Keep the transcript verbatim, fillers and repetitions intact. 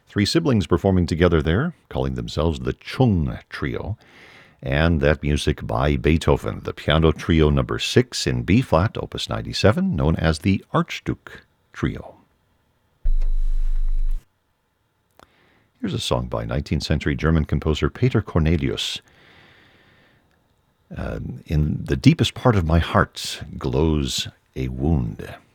Three siblings performing together there, calling themselves the Chung Trio. And that music by Beethoven, the Piano Trio number six in B-flat, opus ninety-seven, known as the Archduke Trio. Here's a song by nineteenth century German composer Peter Cornelius. Uh, in the deepest part of my heart glows a wound.